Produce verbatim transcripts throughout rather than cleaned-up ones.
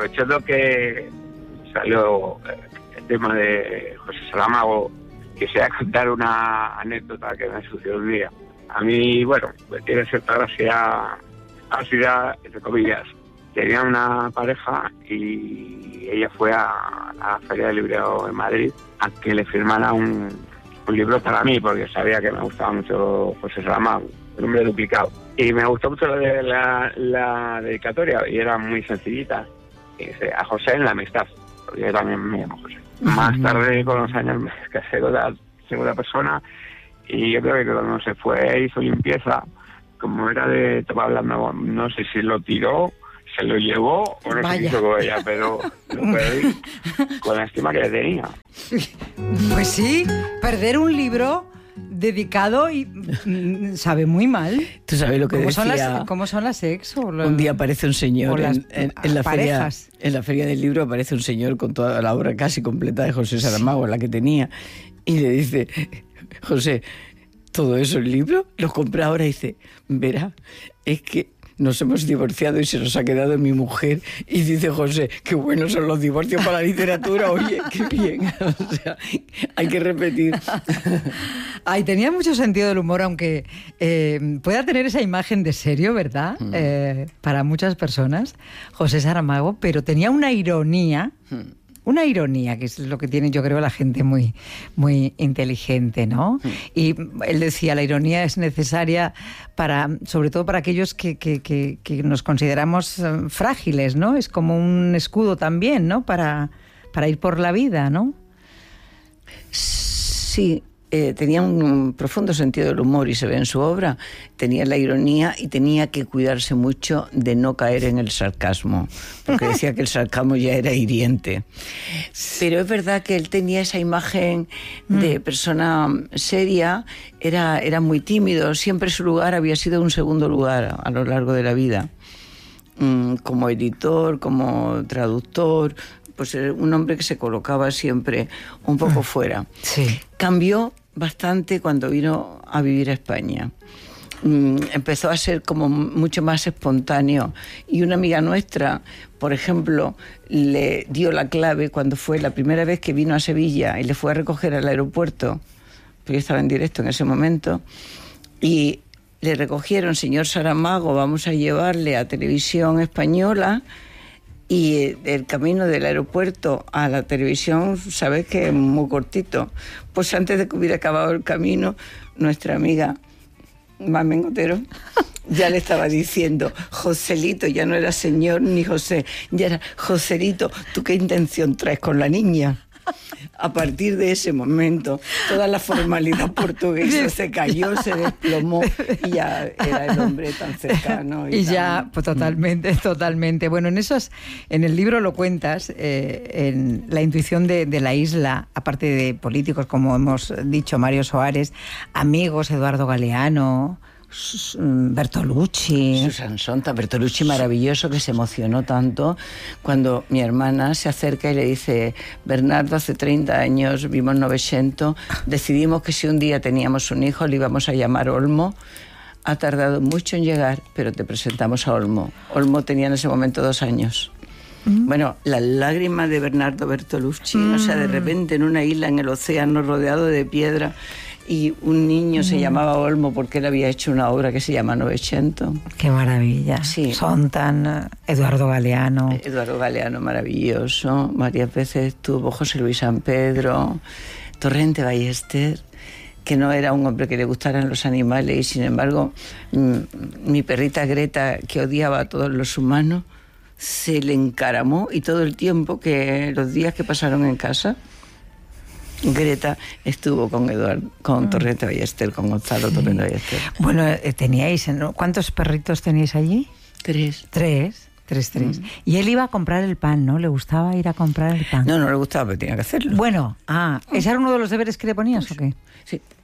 aprovechando que salió el tema de José Saramago, quisiera contar una anécdota que me sucedió un día. A mí, bueno, tiene cierta gracia, ácida, entre comillas. Tenía una pareja y ella fue a, a la Feria del Libro en Madrid a que le firmara un, un libro para mí, porque sabía que me gustaba mucho José Saramago, el hombre duplicado. Y me gustó mucho la, de, la, la dedicatoria, y era muy sencillita. Y dice, a José en la amistad, porque yo también me llamo José. Uh-huh. Más tarde, con los años, me casé con la segunda persona, y yo creo que cuando se fue hizo limpieza, como era de, estaba hablando, no sé si lo tiró, se lo llevó o no se hizo con ella, pero lo perdí con la estima que le tenía. Pues sí, perder un libro dedicado y mm, sabe muy mal. Tú sabes lo que ¿Cómo decía. Son las, ¿Cómo son las ex? O la, un día aparece un señor las, en, en, en, la feria, en la feria del libro, aparece un señor con toda la obra casi completa de José Saramago, la que tenía, y le dice, José, ¿todo eso el libro? Lo compra ahora. Y dice, verá, es que nos hemos divorciado y se nos ha quedado mi mujer. Y dice José, qué buenos son los divorcios para la literatura. Oye, qué bien. O sea, hay que repetir. Ay, tenía mucho sentido del humor, aunque eh, pueda tener esa imagen de serio, ¿verdad? Mm. Eh, para muchas personas, José Saramago, pero tenía una ironía... Mm. Una ironía, que es lo que tiene, yo creo, la gente muy, muy inteligente, ¿no? Mm. Y él decía, la ironía es necesaria para, sobre todo para aquellos que, que, que, que nos consideramos frágiles, ¿no? Es como un escudo también, ¿no? Para, para ir por la vida, ¿no? Sí. Eh, tenía un profundo sentido del humor y se ve en su obra. Tenía la ironía y tenía que cuidarse mucho de no caer en el sarcasmo, porque decía que el sarcasmo ya era hiriente. Pero es verdad que él tenía esa imagen de persona seria, era, era muy tímido, siempre su lugar había sido un segundo lugar a lo largo de la vida, como editor, como traductor, pues un hombre que se colocaba siempre un poco fuera. Sí. Cambió bastante cuando vino a vivir a España. Mm, empezó a ser como mucho más espontáneo. Y una amiga nuestra, por ejemplo, le dio la clave cuando fue la primera vez que vino a Sevilla y le fue a recoger al aeropuerto, porque yo estaba en directo en ese momento, y le recogieron, señor Saramago, vamos a llevarle a Televisión Española. Y el camino del aeropuerto a la televisión, sabes que es muy cortito. Pues antes de que hubiera acabado el camino, nuestra amiga Mamen Otero ya le estaba diciendo, Joselito, ya no era señor ni José, ya era Joselito, ¿tú qué intención traes con la niña? A partir de ese momento, toda la formalidad portuguesa se cayó, se desplomó y ya era el hombre tan cercano. Y, y tan... ya, pues totalmente, totalmente. Bueno, en esos, en el libro lo cuentas, eh, en la intuición de, de la isla, aparte de políticos, como hemos dicho, Mario Soares, amigos, Eduardo Galeano, Bertolucci. Susan Sontag, Bertolucci maravilloso, que se emocionó tanto cuando mi hermana se acerca y le dice, Bernardo, hace treinta años vimos Novecento, decidimos que si un día teníamos un hijo le íbamos a llamar Olmo. Ha tardado mucho en llegar, pero te presentamos a Olmo. Olmo tenía en ese momento dos años. Mm. Bueno, las lágrimas de Bernardo Bertolucci, mm. o sea, de repente en una isla en el océano rodeado de piedra, y un niño se llamaba Olmo porque él había hecho una obra que se llama Novecento. ¡Qué maravilla! Sí. Sontag, Eduardo Galeano. Eduardo Galeano, maravilloso. Varias veces estuvo José Luis San Pedro, Torrente Ballester, que no era un hombre que le gustaran los animales y sin embargo mi perrita Greta, que odiaba a todos los humanos, se le encaramó y todo el tiempo que los días que pasaron en casa, Greta estuvo con Eduardo, con Torrente Ballester, con Gonzalo sí. Torrente Ballester. Bueno, eh, teníais, ¿no? ¿Cuántos perritos teníais allí? Tres. Tres, tres, tres. Mm. Y él iba a comprar el pan, ¿no? ¿Le gustaba ir a comprar el pan? No, no le gustaba, pero tenía que hacerlo. Bueno, ah, ¿ese era uno de los deberes que le ponías o qué? Sí.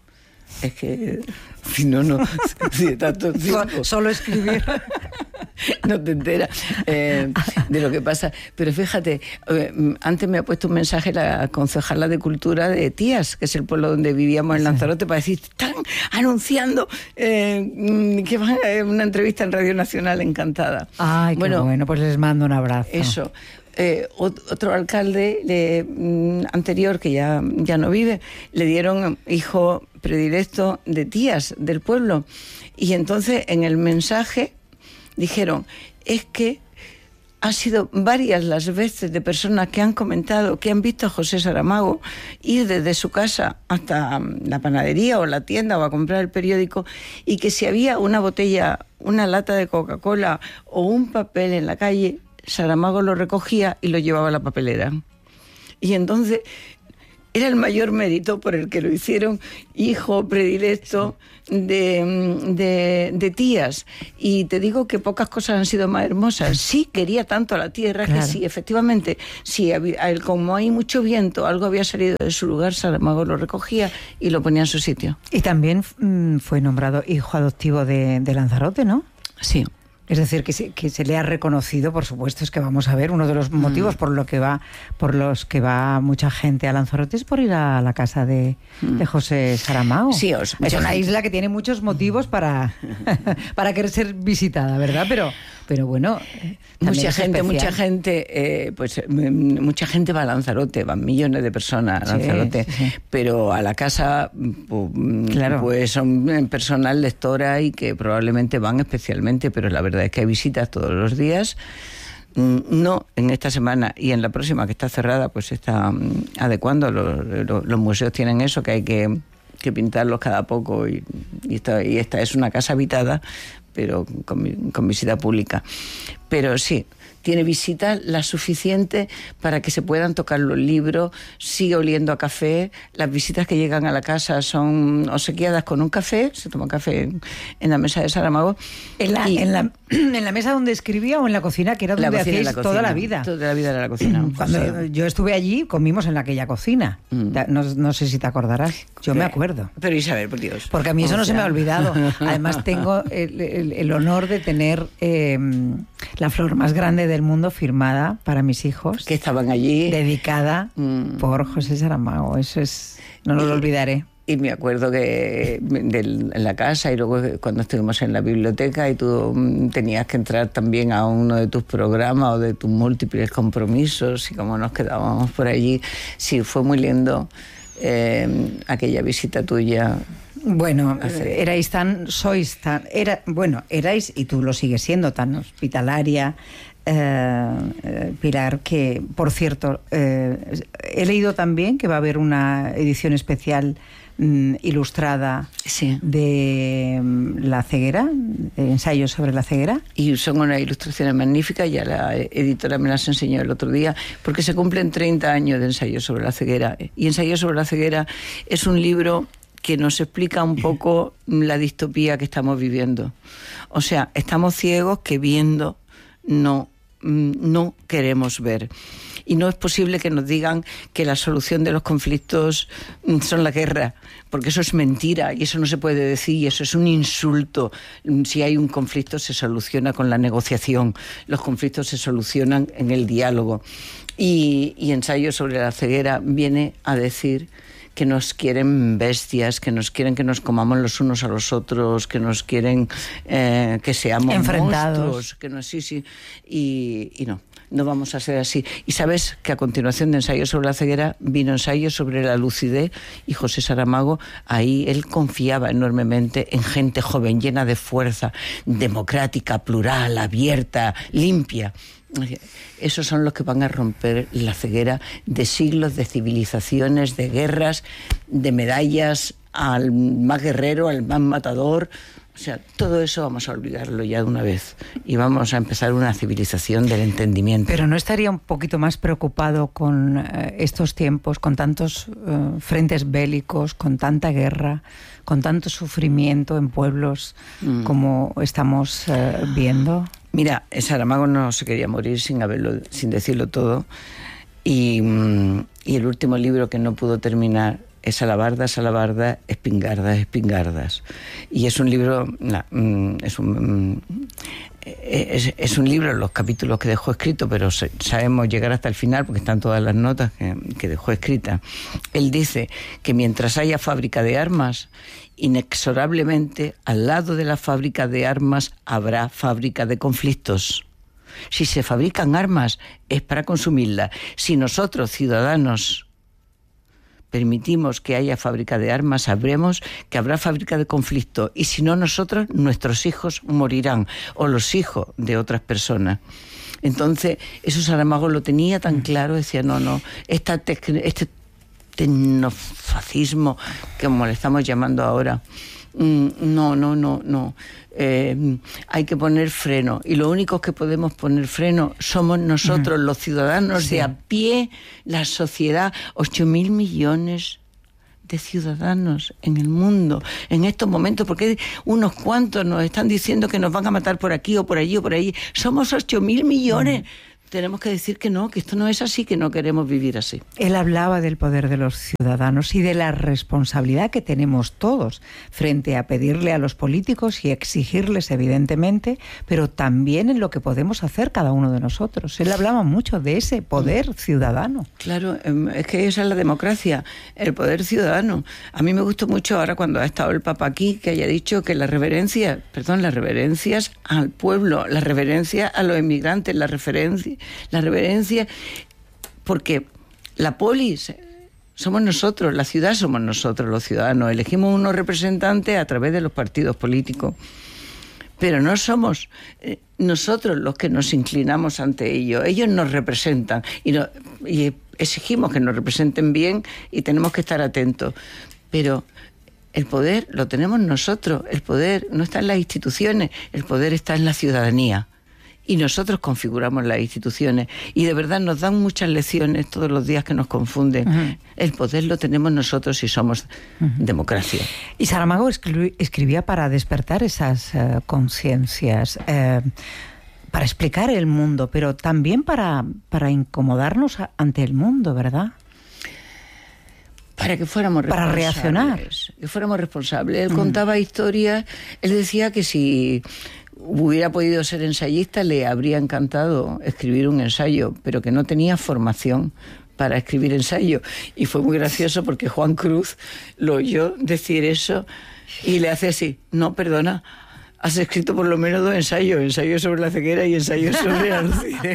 Es que si no, no, si de tanto tiempo. Solo escribir. No te enteras eh, de lo que pasa. Pero fíjate, eh, antes me ha puesto un mensaje la concejala de Cultura de Tías, que es el pueblo donde vivíamos en Lanzarote, para decir, están anunciando eh, que van a una entrevista en Radio Nacional, encantada. Ay, qué bueno, bueno, pues les mando un abrazo. Eso. Eh, otro alcalde le, mm, anterior, que ya, ya no vive, le dieron hijo predilecto de Tías del pueblo. Y entonces en el mensaje dijeron, es que ha sido varias las veces de personas que han comentado que han visto a José Saramago ir desde su casa hasta la panadería o la tienda o a comprar el periódico, y que si había una botella, una lata de Coca-Cola o un papel en la calle, Saramago lo recogía y lo llevaba a la papelera. Y entonces era el mayor mérito por el que lo hicieron hijo predilecto de, de, de Tías. Y te digo que pocas cosas han sido más hermosas. Sí quería tanto a la tierra, claro, que sí, efectivamente, sí, había, como hay mucho viento, algo había salido de su lugar, Saramago lo recogía y lo ponía en su sitio. Y también mmm, fue nombrado hijo adoptivo de, de Lanzarote, ¿no? Sí. Es decir, que se, que se le ha reconocido, por supuesto, es que vamos a ver, uno de los motivos mm. por lo que va, por los que va mucha gente a Lanzarote es por ir a la casa de, mm. de José Saramago. Sí, os, es una gente. isla que tiene muchos motivos para, para querer ser visitada, ¿verdad? Pero, pero bueno, mucha gente, especial. mucha gente, eh, pues mucha gente va a Lanzarote, van millones de personas a Lanzarote, sí, sí. pero a la casa, pues, claro. pues son personas lectoras y que probablemente van especialmente, pero la verdad es que hay visitas todos los días. No en esta semana y en la próxima, que está cerrada, pues se está adecuando. Los, los, los museos tienen eso, que hay que, que pintarlos cada poco, y, y, esta, y esta es una casa habitada, pero con, con visita pública. Pero sí, tiene visitas las suficientes para que se puedan tocar los libros, sigue oliendo a café. Las visitas que llegan a la casa son obsequiadas con un café, se toma café en, en la mesa de Saramago. ¿En la, y, en, la, ¿En la mesa donde escribía o en la cocina, que era donde cocina, hacíais la cocina, toda la vida? Toda la vida era la cocina. Cuando sí. yo estuve allí, comimos en aquella cocina. Mm. No, no sé si te acordarás, yo pero, me acuerdo. Pero Isabel, por Dios. Porque a mí eso o no sea... se me ha olvidado. Además tengo el, el, el honor de tener eh, la flor más grande del mundo firmada para mis hijos, que estaban allí, dedicada mm. por José Saramago. Eso es, no lo, y, lo olvidaré. Y me acuerdo que de, en la casa, y luego cuando estuvimos en la biblioteca y tú tenías que entrar también a uno de tus programas o de tus múltiples compromisos, y como nos quedábamos por allí, sí, fue muy lindo eh, aquella visita tuya. Bueno, hace... erais tan, sois tan, era, bueno, erais, y tú lo sigues siendo, tan hospitalaria, Eh, Pilar, que por cierto eh, he leído también que va a haber una edición especial mm, ilustrada sí. de mm, La ceguera, de ensayos sobre la ceguera, y son unas ilustraciones magníficas. Ya la editora me las enseñó el otro día, porque se cumplen treinta años de Ensayos sobre la ceguera, y Ensayos sobre la ceguera es un libro que nos explica un poco la distopía que estamos viviendo. O sea, estamos ciegos que viendo no, no queremos ver. Y no es posible que nos digan que la solución de los conflictos son la guerra, porque eso es mentira y eso no se puede decir, y eso es un insulto. Si hay un conflicto se soluciona con la negociación, los conflictos se solucionan en el diálogo. Y, y Ensayo sobre la ceguera viene a decir que nos quieren bestias, que nos quieren que nos comamos los unos a los otros, que nos quieren eh, que seamos enfrentados, monstruos, que no, sí, sí, y, y no, no vamos a ser así. Y sabes que a continuación de Ensayo sobre la ceguera vino Ensayo sobre la lucidez, y José Saramago, ahí él confiaba enormemente en gente joven, llena de fuerza, democrática, plural, abierta, limpia. Esos son los que van a romper la ceguera de siglos, de civilizaciones, de guerras, de medallas al más guerrero, al más matador. O sea, todo eso vamos a olvidarlo ya de una vez y vamos a empezar una civilización del entendimiento. Pero ¿no estaría un poquito más preocupado con eh, estos tiempos, con tantos eh, frentes bélicos, con tanta guerra, con tanto sufrimiento en pueblos mm. como estamos eh, viendo? Mira, Saramago no se quería morir sin haberlo, sin decirlo todo, y, y el último libro que no pudo terminar es alabardas, alabardas, espingardas, espingardas. Y es un libro, nah, es un... Es, es un libro, los capítulos que dejó escrito, pero sabemos llegar hasta el final porque están todas las notas que, que dejó escritas. Él dice que mientras haya fábrica de armas, inexorablemente al lado de la fábrica de armas habrá fábrica de conflictos. Si se fabrican armas es para consumirlas. Si nosotros, ciudadanos, permitimos que haya fábrica de armas, sabremos que habrá fábrica de conflicto. Y si no nosotros, nuestros hijos morirán, o los hijos de otras personas. Entonces, eso Saramago lo tenía tan claro, decía, no, no, esta tec- este tecnofascismo, como le estamos llamando ahora, no, no, no, no. Eh, hay que poner freno. Y lo único que podemos poner freno somos nosotros, uh-huh. los ciudadanos sí. de a pie, la sociedad, ocho mil millones de ciudadanos en el mundo en estos momentos, porque unos cuantos nos están diciendo que nos van a matar por aquí o por allí o por allí. Somos ocho mil millones. Uh-huh. Tenemos que decir que no, que esto no es así, que no queremos vivir así. Él hablaba del poder de los ciudadanos y de la responsabilidad que tenemos todos frente a pedirle a los políticos y exigirles, evidentemente, pero también en lo que podemos hacer cada uno de nosotros. Él hablaba mucho de ese poder ciudadano. Claro, es que esa es la democracia, el poder ciudadano. A mí me gustó mucho ahora cuando ha estado el Papa aquí, que haya dicho que la reverencia, perdón, las reverencias al pueblo, la reverencia a los inmigrantes, la referencia... La reverencia, porque la polis somos nosotros, la ciudad somos nosotros, los ciudadanos. Elegimos unos representantes a través de los partidos políticos, pero no somos eh, nosotros los que nos inclinamos ante ellos. Ellos nos representan y, no, y exigimos que nos representen bien y tenemos que estar atentos. Pero el poder lo tenemos nosotros, el poder no está en las instituciones, el poder está en la ciudadanía. Y nosotros configuramos las instituciones y de verdad nos dan muchas lecciones todos los días que nos confunden. Uh-huh. El poder lo tenemos nosotros si somos uh-huh. democracia. Y Saramago escri- escribía para despertar esas uh, conciencias, uh, para explicar el mundo, pero también para, para incomodarnos a, ante el mundo, ¿verdad? Para que fuéramos responsables. Para reaccionar. Que fuéramos responsables. Él uh-huh. contaba historias, él decía que si hubiera podido ser ensayista, le habría encantado escribir un ensayo, pero que no tenía formación para escribir ensayo. Y fue muy gracioso porque Juan Cruz lo oyó decir eso y le hace así, no, perdona, has escrito por lo menos dos ensayos, ensayo sobre la ceguera y ensayo sobre Alcide.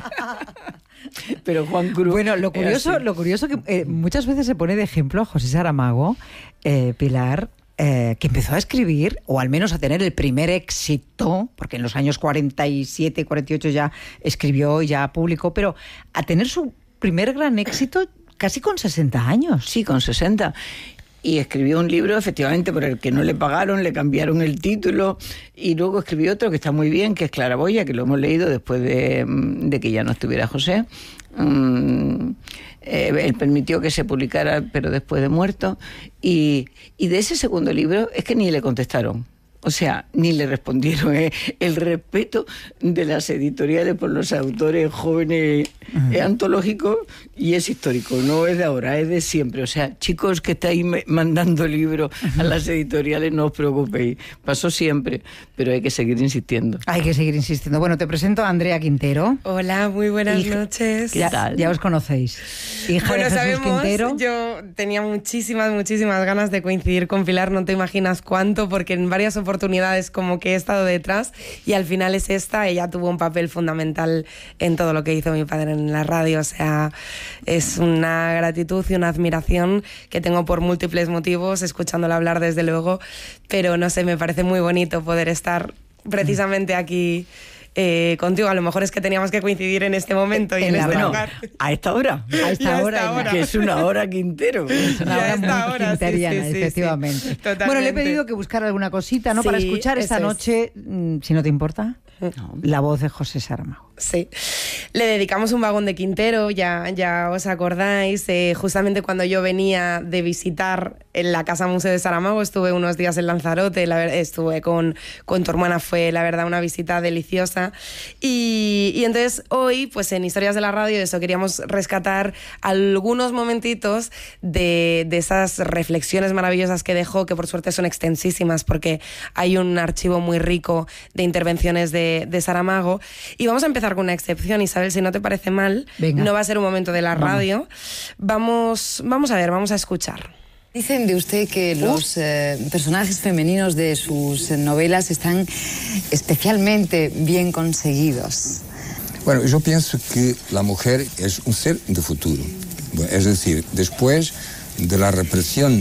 Pero Juan Cruz... Bueno, lo curioso, lo curioso que eh, muchas veces se pone de ejemplo a José Saramago, eh, Pilar... Eh, que empezó a escribir, o al menos a tener el primer éxito, porque en los años cuarenta y siete, cuarenta y ocho ya escribió y ya publicó, pero a tener su primer gran éxito casi con sesenta años. Sí, con sesenta. Y escribió un libro, efectivamente, por el que no le pagaron, le cambiaron el título, y luego escribió otro que está muy bien, que es Claraboya, que lo hemos leído después de, de que ya no estuviera José. Um, eh, él permitió que se publicara, pero después de muerto. Y, y de ese segundo libro es que ni le contestaron. O sea, ni le respondieron. ¿eh? El respeto de las editoriales por los autores jóvenes uh-huh. es antológico y es histórico. No es de ahora, es de siempre. O sea, chicos que estáis mandando libros uh-huh. a las editoriales, no os preocupéis. Pasó siempre, pero hay que seguir insistiendo. Hay que seguir insistiendo. Bueno, te presento a Andrea Quintero. Hola, muy buenas Hija, noches. ¿Qué tal? Ya os conocéis. Hija bueno, de Jesús sabemos, Quintero. Yo tenía muchísimas, muchísimas ganas de coincidir con Pilar, no te imaginas cuánto, porque en varias oportunidades oportunidades como que he estado detrás y al final es esta. Ella tuvo un papel fundamental en todo lo que hizo mi padre en la radio. O sea, es una gratitud y una admiración que tengo por múltiples motivos, escuchándola hablar desde luego, pero no sé, me parece muy bonito poder estar precisamente aquí Eh, contigo. A lo mejor es que teníamos que coincidir en este momento y en, en este bueno, lugar. A esta hora. A esta hora, esta hora. Que es una hora Quintero. Es una hora muy hora, quinteriana, sí, sí, efectivamente. Sí, bueno, le he pedido que buscara alguna cosita, ¿no? Sí, para escuchar esta es. noche, si no te importa, No. la voz de José Saramago. Sí. Le dedicamos un vagón de Quintero, ya, ya os acordáis, eh, justamente cuando yo venía de visitar en la Casa Museo de Saramago, estuve unos días en Lanzarote, la verdad, estuve con, con tu hermana, fue la verdad una visita deliciosa. Y, y entonces hoy, pues en Historias de la Radio, eso, queríamos rescatar algunos momentitos de, de esas reflexiones maravillosas que dejó, que por suerte son extensísimas porque hay un archivo muy rico de intervenciones de, de Saramago. Y vamos a empezar con una excepción, Isabel, si no te parece mal. Venga. No va a ser un momento de la radio. Vamos, vamos a ver, vamos a escuchar. Dicen de usted que los eh, personajes femeninos de sus novelas están especialmente bien conseguidos. Bueno, yo pienso que la mujer es un ser de futuro. Es decir, después de la represión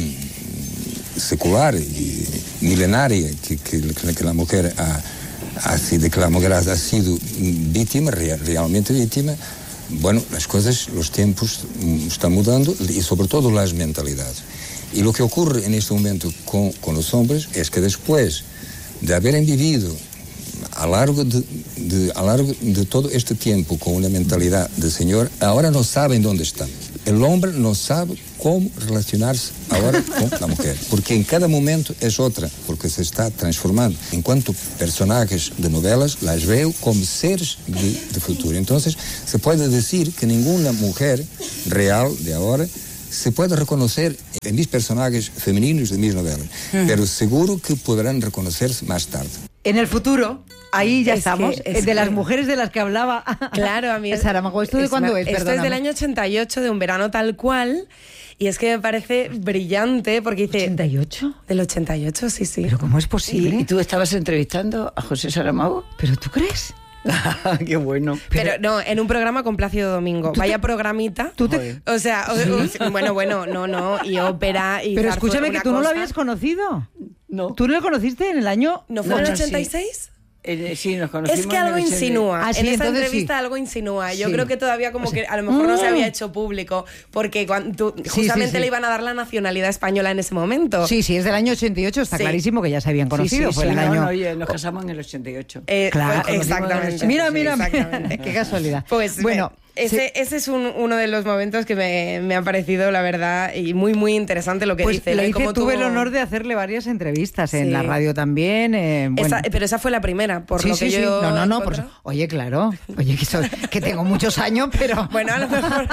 secular y milenaria que, que, que la mujer ha, ha sido, que la mujer ha sido víctima, realmente víctima, bueno, las cosas, los tiempos están mudando y sobre todo las mentalidades. Y lo que ocurre en este momento con, con los hombres es que después de haber vivido a largo de, de, a largo de todo este tiempo con una mentalidad de señor, ahora no saben dónde están. El hombre no sabe cómo relacionarse ahora con la mujer, porque en cada momento es otra, porque se está transformando. En cuanto personajes de novelas, las veo como seres de, de futuro. Entonces, se puede decir que ninguna mujer real de ahora se puede reconocer en mis personajes femeninos de mis novelas, uh-huh. pero seguro que podrán reconocerse más tarde. En el futuro, ahí ya es estamos, que, es de las que... mujeres de las que hablaba. Claro, a mí es, Saramago. ¿Esto de es cuándo una, es? Esto Perdóname. es del año ochenta y ocho, de Un verano tal cual, y es que me parece brillante porque dice... ¿ochenta y ocho? Del ochenta y ocho, sí, sí. ¿Pero cómo es posible? ¿Y, ¿Y tú estabas entrevistando a José Saramago? ¿Pero tú crees? ¡Qué bueno! Pero, pero no, en un programa con Plácido Domingo. Vaya te, programita. ¿Tú te, o sea, o, o, bueno, bueno, no, no. Y ópera y... Pero escúchame, que tú cosa. no lo habías conocido. No. ¿Tú no lo conociste en el año...? ¿No fue no, en el ochenta y seis? Sí. Eh, sí, nos conocimos. Es que algo en insinúa. Ah, sí, en esta entrevista sí. algo insinúa. Yo sí. creo que todavía como o sea, que a lo mejor no se ah. había hecho público, porque cuando, tú, justamente sí, sí, sí. le iban a dar la nacionalidad española en ese momento. Sí, sí, es del año ochenta y ocho, está sí. clarísimo que ya se habían conocido. Sí, sí, fue sí, el no, año... no, oye, nos casamos en el ochenta y ocho. Eh, claro, pues, exactamente. Mira, mira, exactamente. qué casualidad. Pues bueno... Ese, sí. ese es un, uno de los momentos que me, me ha parecido, la verdad, y muy, muy interesante lo que pues dice. Le ¿no? hice, Como tuve tuvo... el honor de hacerle varias entrevistas sí. en la radio también. Eh, bueno. esa, pero esa fue la primera, por sí, lo sí, que sí. yo... No, no, no. Por... Oye, claro. Oye, que, soy, que tengo muchos años, pero... Bueno, a lo mejor...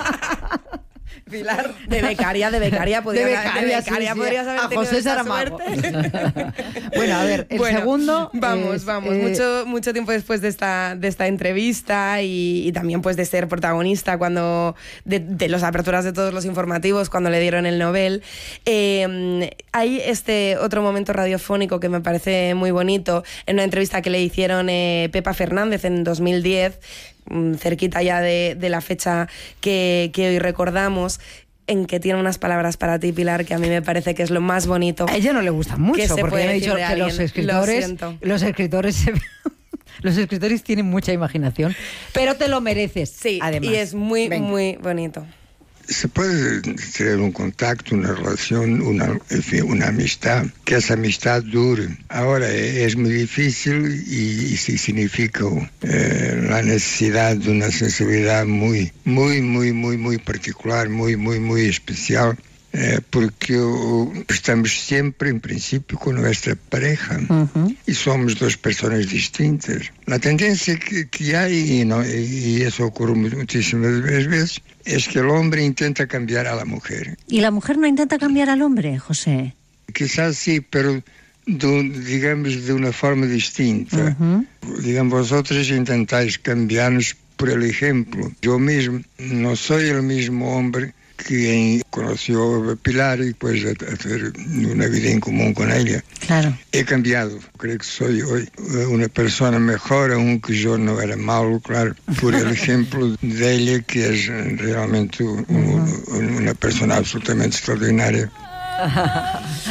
Pilar, de becaria, de becaria, podría, de becaria, de becaria sí, podrías sí. haber a tenido José esa Saramago. suerte. Bueno, a ver, el bueno, segundo... Vamos, es, vamos, eh... mucho, mucho tiempo después de esta, de esta entrevista y, y también pues de ser protagonista cuando de, de las aperturas de todos los informativos cuando le dieron el Nobel, eh, hay este otro momento radiofónico que me parece muy bonito, en una entrevista que le hicieron eh, Pepa Fernández en dos mil diez, cerquita ya de, de la fecha que, que hoy recordamos, en que tiene unas palabras para ti, Pilar, que a mí me parece que es lo más bonito. A ella no le gustan mucho, porque me ha dicho que los escritores, los escritores, los escritores tienen mucha imaginación, pero te lo mereces. Sí, además. Y es muy, Venga. muy bonito. Se puede tener un contacto, una relación, una, en fin, una amistad, que esa amistad dure. Ahora es muy difícil y, y sí significa eh, la necesidad de una sensibilidad muy, muy, muy, muy, muy particular, muy, muy, muy especial. Eh, porque uh, estamos siempre, en principio, con nuestra pareja uh-huh. y somos dos personas distintas. La tendencia que, que hay, y, no, y eso ocurre muchísimas veces, es que el hombre intenta cambiar a la mujer. ¿Y la mujer no intenta cambiar al hombre, José? Quizás sí, pero de, digamos de una forma distinta. Uh-huh. Digamos, vosotros intentáis cambiarnos por el ejemplo. Yo mismo no soy el mismo hombre que conoció a Pilar y pues a, a hacer una vida en común con ella. Claro. He cambiado. Creo que soy hoy una persona mejor, aunque yo no era malo, claro, por el ejemplo de ella, que es realmente un, uh-huh. una persona absolutamente extraordinaria.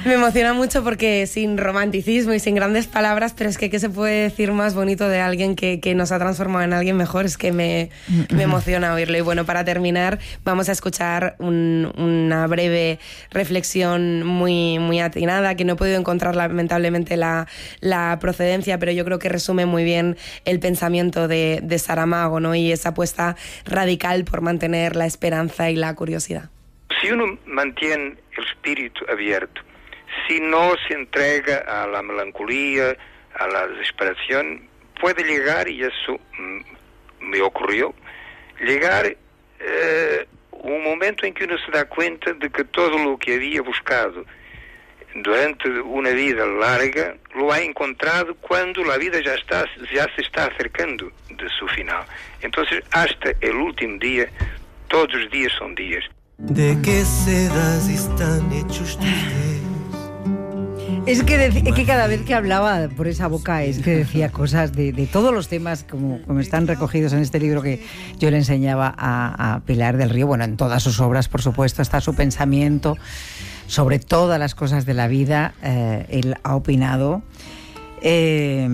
Me emociona mucho porque sin romanticismo y sin grandes palabras, pero es que ¿qué se puede decir más bonito de alguien que, que nos ha transformado en alguien mejor? Es que me, me emociona oírlo. Y bueno, para terminar, vamos a escuchar un, una breve reflexión muy, muy atinada, que no he podido encontrar lamentablemente la, la procedencia, pero yo creo que resume muy bien el pensamiento de, de Saramago, ¿no? Y esa apuesta radical por mantener la esperanza y la curiosidad. Si uno mantiene el espíritu abierto, si no se entrega a la melancolía, a la desesperación, puede llegar, y eso mm, me ocurrió, llegar eh, un momento en que uno se da cuenta de que todo lo que había buscado durante una vida larga lo ha encontrado cuando la vida ya está, ya se está acercando de su final. Entonces, hasta el último día, todos los días son días. ¿De qué sedas están hechos tus dedos? Es que, de, es que cada vez que hablaba por esa boca es que decía cosas de, de todos los temas como, como están recogidos en este libro que yo le enseñaba a, a Pilar del Río. Bueno, en todas sus obras, por supuesto, está su pensamiento sobre todas las cosas de la vida. Eh, él ha opinado. Eh,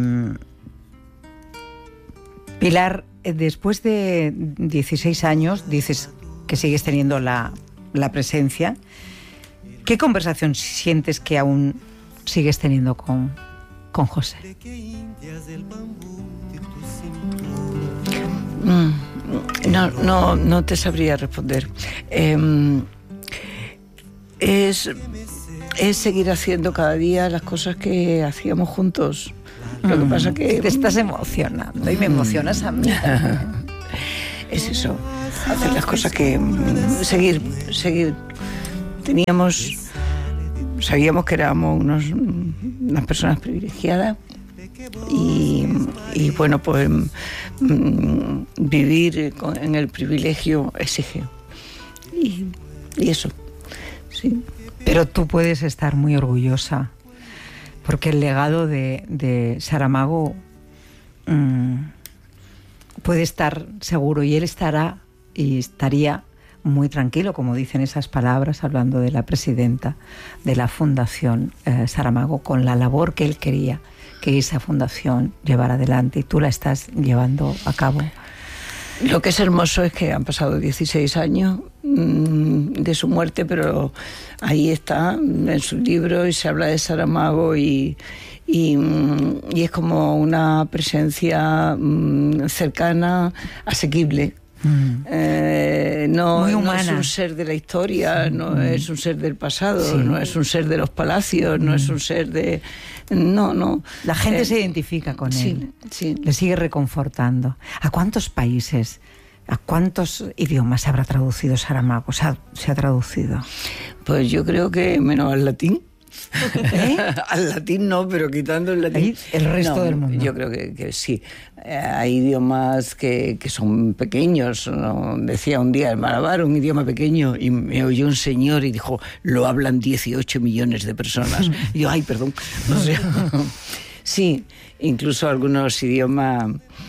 Pilar, después de dieciséis años, dices que sigues teniendo la, la presencia. ¿Qué conversación sientes que aún sigues teniendo con, con José? Mm, no, no, no te sabría responder. Eh, es, es seguir haciendo cada día las cosas que hacíamos juntos. Lo que pasa que... Te estás emocionando y me emocionas a mí. Es eso, hacer las cosas que... Seguir, seguir. Teníamos... Sabíamos que éramos unos, unas personas privilegiadas y, y bueno, pues mm, vivir con, en el privilegio exige. Y, y eso, sí. Pero tú puedes estar muy orgullosa porque el legado de, de Saramago mmm, puede estar seguro y él estará y estaría muy tranquilo, como dicen esas palabras, hablando de la presidenta de la Fundación eh, Saramago, con la labor que él quería que esa fundación llevara adelante y tú la estás llevando a cabo. Lo que es hermoso es que han pasado dieciséis años mmm, de su muerte, pero ahí está en su libro y se habla de Saramago y, y, y es como una presencia mmm, cercana, asequible. Mm. Eh, no, no es un ser de la historia, sí. no mm. es un ser del pasado, sí. no es un ser de los palacios, mm. no es un ser de... No, no. La gente eh, se identifica con sí, él, sí. le sigue reconfortando. ¿A cuántos países, a cuántos idiomas se habrá traducido Saramago? ¿Se ha, se ha traducido? Pues yo creo que menos al latín. ¿Eh? Al latín no, pero quitando el latín. ¿Ahí el resto no, del mundo? Yo creo que, que sí. Eh, hay idiomas que, que son pequeños, ¿no? Decía un día el Malabar, un idioma pequeño, y me oyó un señor y dijo, lo hablan dieciocho millones de personas. Y yo, ay, perdón. O sea, sí, incluso algunos idiomas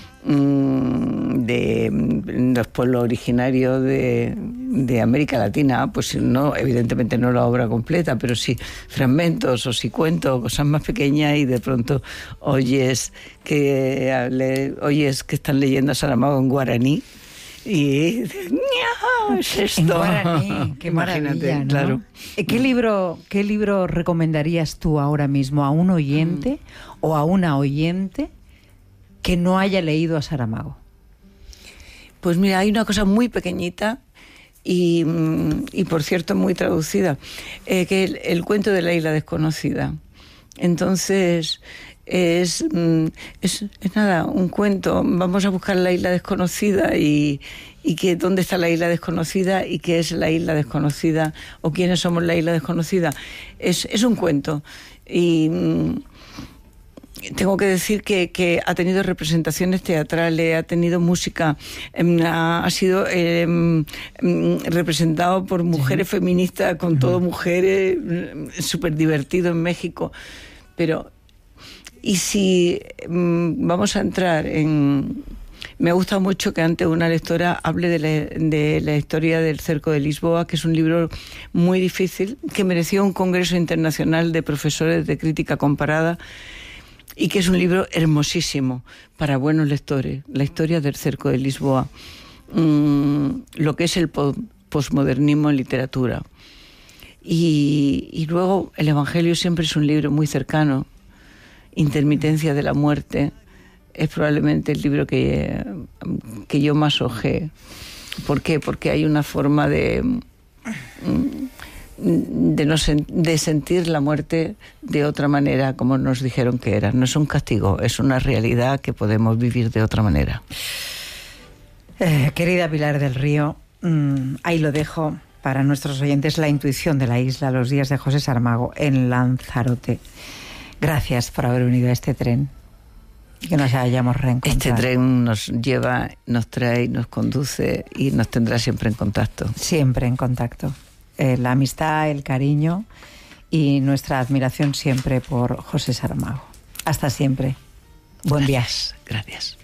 de los pueblos originarios de, de América Latina, pues no, evidentemente no la obra completa, pero sí fragmentos o sí cuentos, cosas más pequeñas, y de pronto oyes que le, oyes que están leyendo a Saramago en guaraní y es esto. En guaraní, qué maravilla, ¿no? Claro. ¿Qué libro, qué libro recomendarías tú ahora mismo a un oyente mm. o a una oyente que no haya leído a Saramago? Pues mira, hay una cosa muy pequeñita y, y por cierto muy traducida, eh, que el, el cuento de la isla desconocida. Entonces es, es, es nada, un cuento. Vamos a buscar la isla desconocida y, y que dónde está la isla desconocida y qué es la isla desconocida o quiénes somos la isla desconocida. Es, es un cuento y... Tengo que decir que, que ha tenido representaciones teatrales, ha tenido música, ha, ha sido eh, representado por mujeres sí. feministas, con uh-huh. todo mujeres, súper divertido en México. Pero, ¿y si um, vamos a entrar en Me ha gustado mucho que antes una lectora hable de la, de la historia del cerco de Lisboa, que es un libro muy difícil, que mereció un congreso internacional de profesores de crítica comparada y que es un libro hermosísimo para buenos lectores. La historia del cerco de Lisboa, mm, lo que es el po- posmodernismo en literatura. Y, y luego el Evangelio siempre es un libro muy cercano. Intermitencia de la muerte es probablemente el libro que, que yo más ojé. ¿Por qué? Porque hay una forma de, de, no sen, de sentir la muerte de otra manera, como nos dijeron que era. No es un castigo, es una realidad que podemos vivir de otra manera. Eh, querida Pilar del Río, mmm, ahí lo dejo para nuestros oyentes, La intuición de la isla, los días de José Saramago en Lanzarote. Gracias por haber venido a este tren y que nos hayamos reencontrado. Este tren nos lleva, nos trae, nos conduce y nos tendrá siempre en contacto. Siempre en contacto. Eh, la amistad, el cariño y nuestra admiración siempre por José Saramago. Hasta siempre. Buen viaje. Gracias.